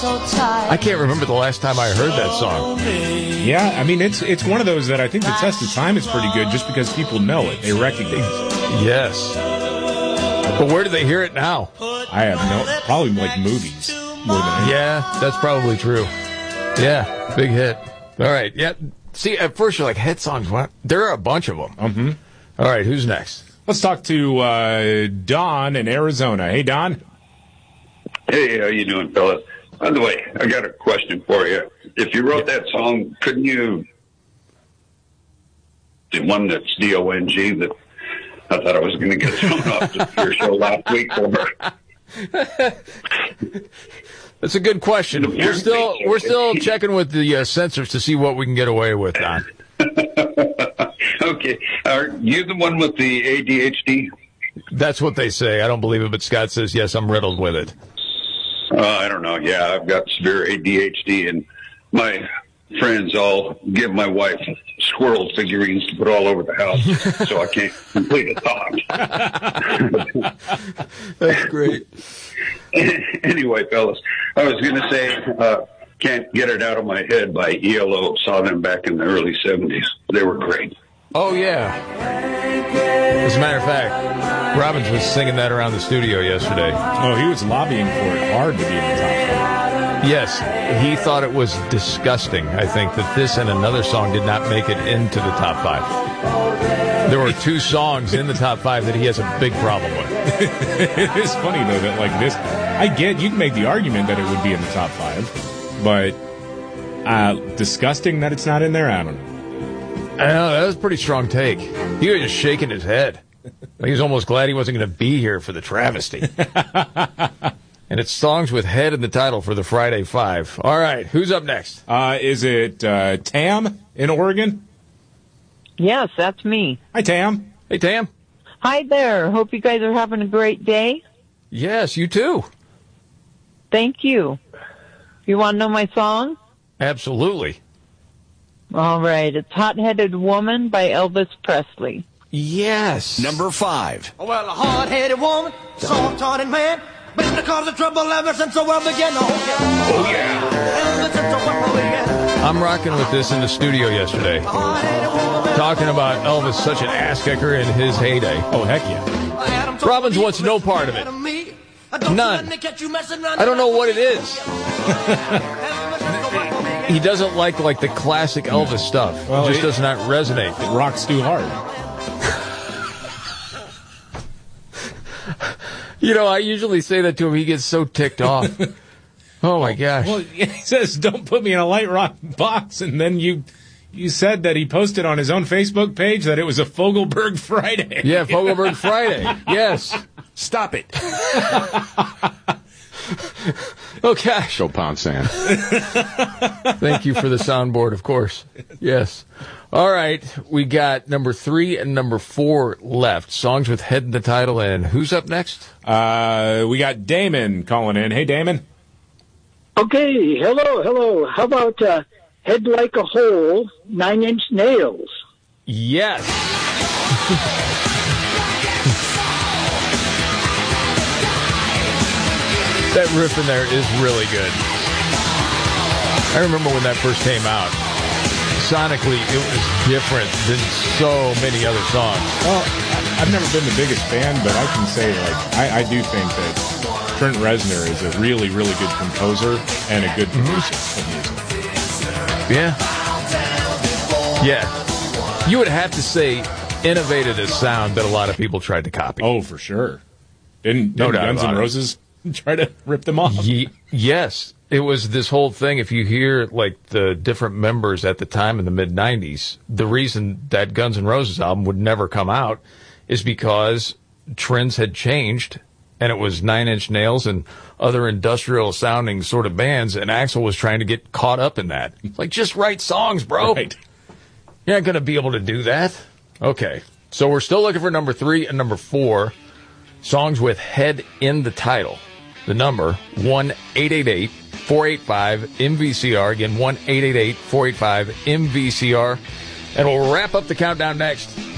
I can't remember the last time I heard that song. Yeah, I mean, it's one of those that I think the test of time is pretty good just because people know it. They recognize it. Yes. But where do they hear it now? I have probably like movies more than anything. Yeah, that's probably true. Yeah, big hit. All right, yeah. See, at first you're like, hit songs, what? There are a bunch of them. Mm-hmm. All right, who's next? Let's talk to Don in Arizona. Hey, Don. Hey, how you doing, fellas? By the way, I got a question for you. If you wrote that song, couldn't you... The one that's D-O-N-G that I thought I was going to get thrown off your show last week for. That's a good question. We're still checking with the censors to see what we can get away with, Don. Okay. Are you the one with the ADHD? That's what they say. I don't believe it, but Scott says, yes, I'm riddled with it. I don't know. Yeah, I've got severe ADHD, and my friends all give my wife squirrel figurines to put all over the house so I can't complete a thought. That's great. Anyway, fellas, I was going to say Can't Get It Out of My Head by ELO. Saw them back in the early 70s. They were great. Oh, yeah. As a matter of fact, Robbins was singing that around the studio yesterday. Oh, he was lobbying for it hard to be in the top 5. Yes, he thought it was disgusting, I think, that this and another song did not make it into the top 5. There were 2 songs in the top 5 that he has a big problem with. It is funny, though, that like this, I get, you can make the argument that it would be in the top 5, but disgusting that it's not in there, I don't know. I know, that was a pretty strong take. He was just shaking his head. He was almost glad he wasn't going to be here for the travesty. And it's songs with head in the title for the Friday 5. All right, who's up next? Is it Tam in Oregon? Yes, that's me. Hi, Tam. Hey, Tam. Hi there. Hope you guys are having a great day. Yes, you too. Thank you. You want to know my song? Absolutely. All right. It's Hot-Headed Woman by Elvis Presley. Yes. Number 5. Well, a hard-headed woman, soft-hearted man, been the cause of trouble ever since the world began. Oh, yeah. Ever since the world began. I'm rocking with this in the studio yesterday. Talking about Elvis, such an ass-kicker in his heyday. Oh, heck yeah. Robbins wants no part of it. None. I don't know what it is. He doesn't like the classic Elvis stuff. Well, it just does not resonate. It rocks too hard. You know, I usually say that to him. He gets so ticked off. Oh, my gosh. Well, he says, don't put me in a light rock box. And then you said that he posted on his own Facebook page that it was a Fogelberg Friday. Yeah, Fogelberg Friday. Yes. Stop it. Oh, gosh. Go pound sand. Thank you for the soundboard, of course. Yes. All right. We got number 3 and number 4 left. Songs with head in the title. And who's up next? We got Damon calling in. Hey, Damon. Okay. Hello. How about Head Like a Hole, 9 Inch Nails? Yes. That riff in there is really good. I remember when that first came out. Sonically, it was different than so many other songs. Well, I've never been the biggest fan, but I can say, I do think that Trent Reznor is a really, really good composer and a good producer of music. Yeah. Yeah. You would have to say innovated a sound that a lot of people tried to copy. Oh, for sure. Didn't doubt Guns N' about it. Roses try to rip them off? Yes. It was this whole thing. If you hear the different members at the time in the mid-'90s, the reason that Guns N' Roses album would never come out is because trends had changed, and it was 9 Inch Nails and other industrial-sounding sort of bands, and Axl was trying to get caught up in that. Just write songs, bro. Right. You're not going to be able to do that. Okay. So we're still looking for number 3 and number 4, songs with head in the title. The number, 1-888-485-MVCR. Again, 1-888-485-MVCR. And we'll wrap up the countdown next.